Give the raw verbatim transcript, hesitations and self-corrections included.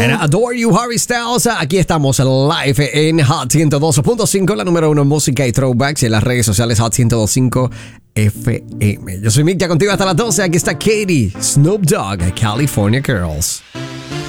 And Adore You, Harry Styles. Aquí estamos live en Hot ciento dos punto cinco, la número uno en música y throwbacks, y en las redes sociales Hot ciento dos punto cinco F M. Yo soy Mick, ya contigo hasta las doce. Aquí está Katie, Snoop Dogg, California Girls.